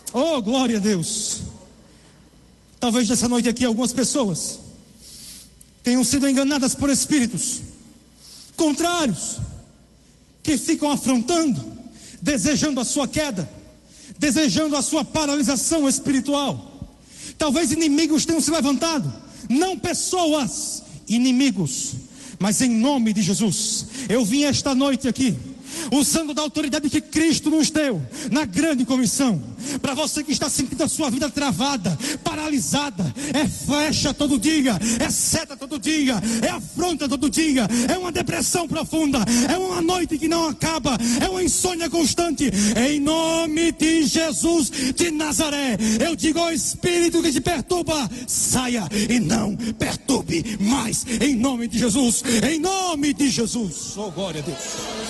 Oh, glória a Deus. Talvez nessa noite aqui algumas pessoas tenham sido enganadas por espíritos contrários, que ficam afrontando, desejando a sua queda, desejando a sua paralisação espiritual. Talvez inimigos tenham se levantado, não pessoas, inimigos. Mas em nome de Jesus, eu vim esta noite aqui, usando da autoridade que Cristo nos deu, na grande comissão, para você que está sentindo a sua vida travada, paralisada, é flecha todo dia, é seta todo dia, é afronta todo dia, é uma depressão profunda, é uma noite que não acaba, é uma insônia constante. Em nome de Jesus de Nazaré, eu digo ao espírito que te perturba, saia e não perturbe mais, em nome de Jesus, em nome de Jesus. Oh, glória a Deus.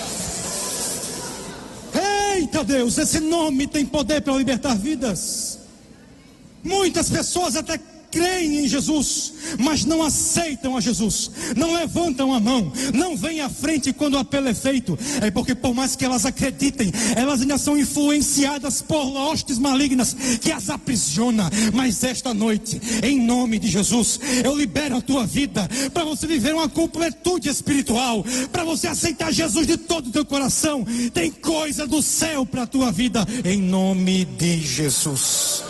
Eita Deus, esse nome tem poder para libertar vidas. Muitas pessoas até creem em Jesus, mas não aceitam a Jesus, não levantam a mão, não vêm à frente quando o apelo é feito. É porque por mais que elas acreditem, elas ainda são influenciadas por hostes malignas que as aprisiona. Mas esta noite, em nome de Jesus, eu libero a tua vida para você viver uma completude espiritual, para você aceitar Jesus de todo o teu coração. Tem coisa do céu para a tua vida, em nome de Jesus.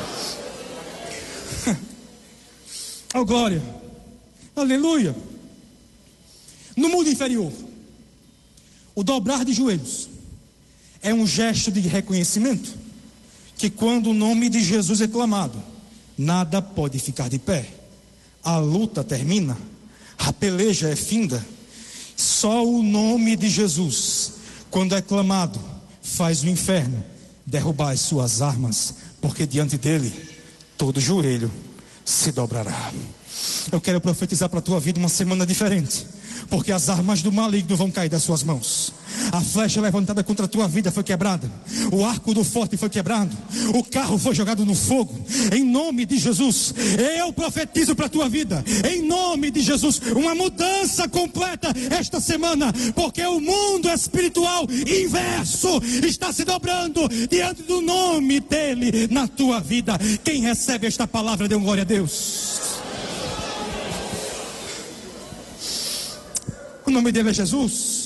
Oh, glória, aleluia. No mundo inferior, o dobrar de joelhos é um gesto de reconhecimento, que quando o nome de Jesus é clamado, nada pode ficar de pé. A luta termina, a peleja é finda. Só o nome de Jesus, quando é clamado, faz o inferno derrubar as suas armas, porque diante dele todo joelho se dobrará. Eu quero profetizar para a tua vida uma semana diferente, porque as armas do maligno vão cair das suas mãos. A flecha levantada contra a tua vida foi quebrada, o arco do forte foi quebrado, o carro foi jogado no fogo. Em nome de Jesus, eu profetizo para a tua vida, em nome de Jesus, uma mudança completa esta semana, porque o mundo espiritual inverso está se dobrando diante do nome dele na tua vida. Quem recebe esta palavra, dê glória a Deus. O nome dele é Jesus.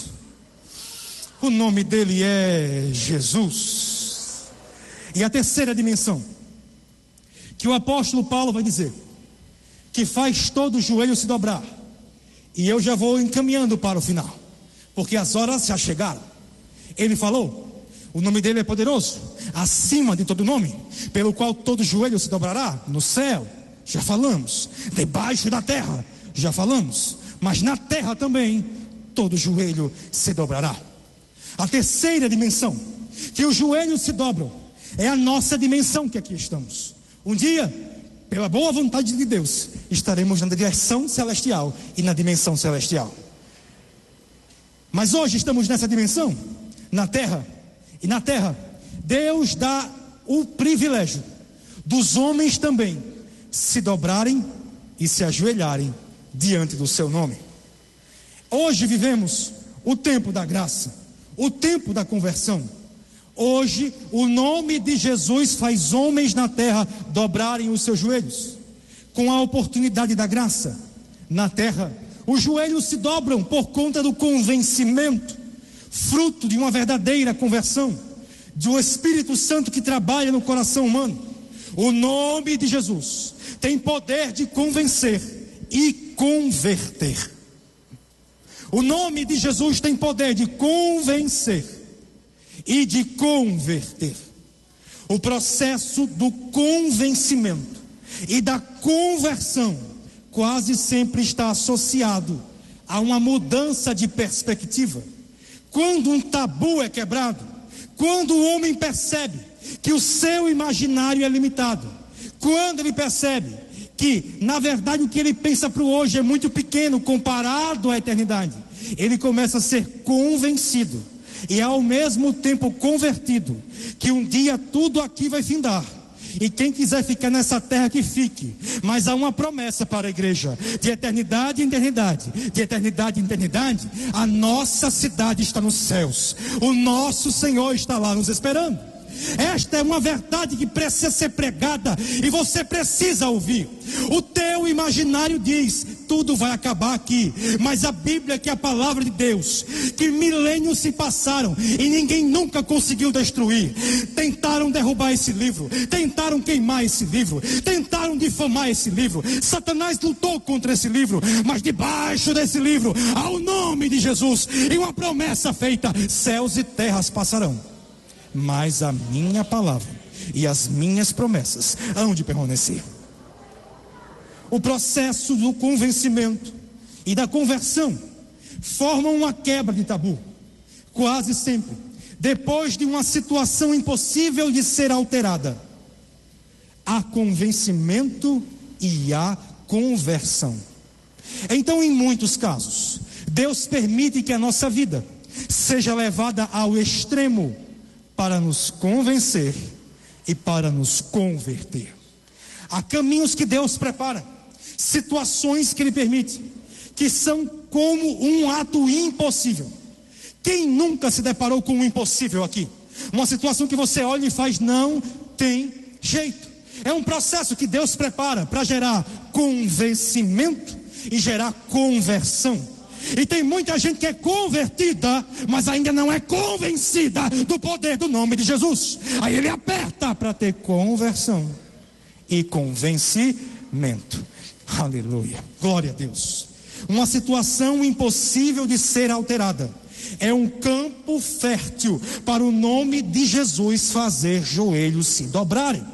O nome dele é Jesus. E a terceira dimensão, que o apóstolo Paulo vai dizer, que faz todo o joelho se dobrar. E eu já vou encaminhando para o final, porque as horas já chegaram. Ele falou, o nome dele é poderoso, acima de todo nome, pelo qual todo joelho se dobrará. No céu, já falamos. Debaixo da terra, já falamos. Mas na terra também, todo joelho se dobrará. A terceira dimensão, que os joelhos se dobram, é a nossa dimensão que aqui estamos. Um dia, pela boa vontade de Deus, estaremos na direção celestial e na dimensão celestial. Mas hoje estamos nessa dimensão, na terra. E na terra, Deus dá o privilégio dos homens também se dobrarem e se ajoelharem diante do seu nome. Hoje vivemos o tempo da graça, o tempo da conversão. Hoje o nome de Jesus faz homens na terra dobrarem os seus joelhos. Com a oportunidade da graça na terra, os joelhos se dobram por conta do convencimento, fruto de uma verdadeira conversão, do Espírito Santo que trabalha no coração humano. O nome de Jesus tem poder de convencer e converter. O nome de Jesus tem poder de convencer e de converter. O processo do convencimento e da conversão quase sempre está associado a uma mudança de perspectiva. Quando um tabu é quebrado, quando o homem percebe que o seu imaginário é limitado, quando ele percebe que, na verdade, o que ele pensa para o hoje é muito pequeno comparado à eternidade, ele começa a ser convencido e ao mesmo tempo convertido que um dia tudo aqui vai findar. E quem quiser ficar nessa terra que fique, mas há uma promessa para a igreja, de eternidade em eternidade, de eternidade em eternidade. A nossa cidade está nos céus, o nosso Senhor está lá nos esperando. Esta é uma verdade que precisa ser pregada e você precisa ouvir. O teu imaginário diz: tudo vai acabar aqui. Mas a Bíblia, que é a palavra de Deus, que milênios se passaram e ninguém nunca conseguiu destruir. Tentaram derrubar esse livro, tentaram queimar esse livro, tentaram difamar esse livro. Satanás lutou contra esse livro, mas debaixo desse livro há o nome de Jesus e uma promessa feita: céus e terras passarão, mas a minha palavra e as minhas promessas hão de permanecer. O processo do convencimento e da conversão formam uma quebra de tabu. Quase sempre, depois de uma situação impossível de ser alterada, há convencimento e há conversão. Então, em muitos casos, Deus permite que a nossa vida seja levada ao extremo para nos convencer e para nos converter. Há caminhos que Deus prepara, situações que Ele permite, que são como um ato impossível. Quem nunca se deparou com um impossível aqui? Uma situação que você olha e faz: não tem jeito. É um processo que Deus prepara para gerar convencimento e gerar conversão. E tem muita gente que é convertida, mas ainda não é convencida do poder do nome de Jesus. Aí Ele aperta para ter conversão e convencimento. Aleluia, glória a Deus. Uma situação impossível de ser alterada é um campo fértil para o nome de Jesus fazer joelhos se dobrarem.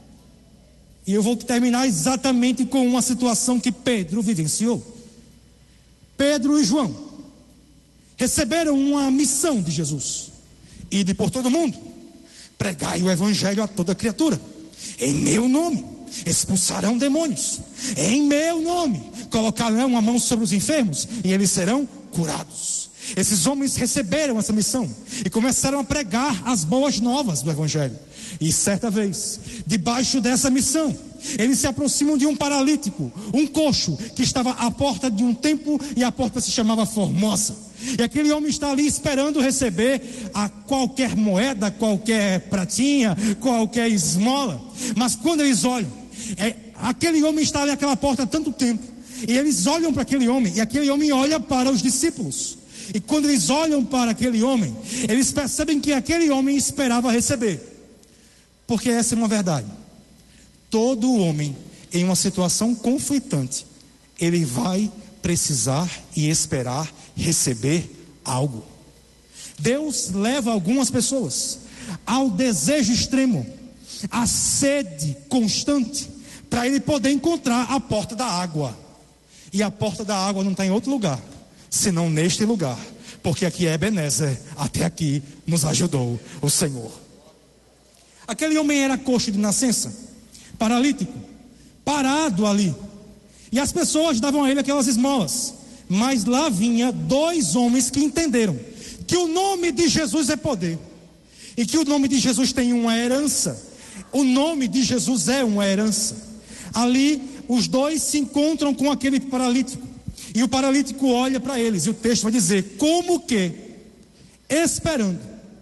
E eu vou terminar exatamente com uma situação que Pedro vivenciou. Pedro e João receberam uma missão de Jesus: ide por todo mundo, pregai o evangelho a toda criatura, em meu nome expulsarão demônios, em meu nome colocarão a mão sobre os enfermos e eles serão curados. Esses homens receberam essa missão e começaram a pregar as boas novas do evangelho. E certa vez, debaixo dessa missão, eles se aproximam de um paralítico, um coxo, que estava à porta de um templo, e a porta se chamava Formosa. E aquele homem está ali esperando receber a qualquer moeda, qualquer pratinha, qualquer esmola. Mas quando eles olham, aquele homem está ali àquela porta há tanto tempo, e eles olham para aquele homem, e aquele homem olha para os discípulos. E quando eles olham para aquele homem, eles percebem que aquele homem esperava receber. Porque essa é uma verdade: todo homem em uma situação conflitante, ele vai precisar e esperar receber algo. Deus leva algumas pessoas ao desejo extremo, à sede constante, para ele poder encontrar a porta da água. E a porta da água não está em outro lugar senão neste lugar, porque aqui é Ebenezer. Até aqui nos ajudou o Senhor. Aquele homem era coxo de nascença, paralítico, parado ali, e as pessoas davam a ele aquelas esmolas. Mas lá vinha dois homens que entenderam que o nome de Jesus é poder, e que o nome de Jesus tem uma herança. O nome de Jesus é uma herança. Ali os dois se encontram com aquele paralítico, e o paralítico olha para eles, e o texto vai dizer: como que esperando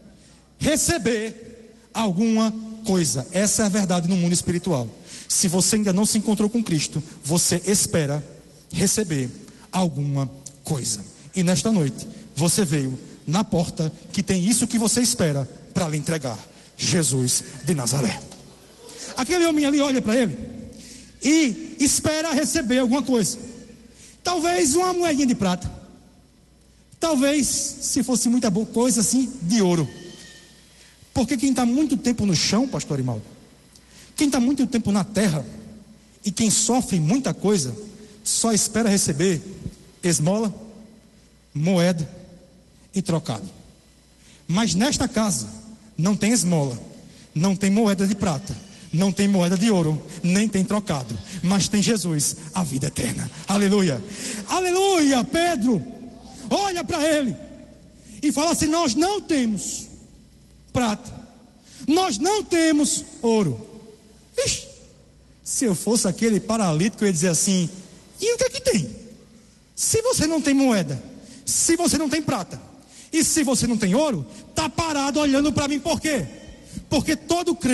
receber alguma coisa. Essa é a verdade no mundo espiritual. Se você ainda não se encontrou com Cristo, você espera receber alguma coisa. E nesta noite, você veio na porta que tem isso que você espera para lhe entregar: Jesus de Nazaré. Aquele homem ali olha para ele e espera receber alguma coisa. Talvez uma moedinha de prata, talvez, se fosse muita boa coisa assim, de ouro. Porque quem está muito tempo no chão, pastor Imaldo, quem está muito tempo na terra, e quem sofre muita coisa, só espera receber esmola, moeda e trocado. Mas nesta casa não tem esmola, não tem moeda de prata, não tem moeda de ouro, nem tem trocado, mas tem Jesus, a vida eterna. Aleluia, aleluia. Pedro olha para ele e fala assim: nós não temos prata, nós não temos ouro. Ixi, se eu fosse aquele paralítico, eu ia dizer assim: e o que é que tem? Se você não tem moeda, se você não tem prata, e se você não tem ouro, está parado olhando para mim. Por quê? Porque todo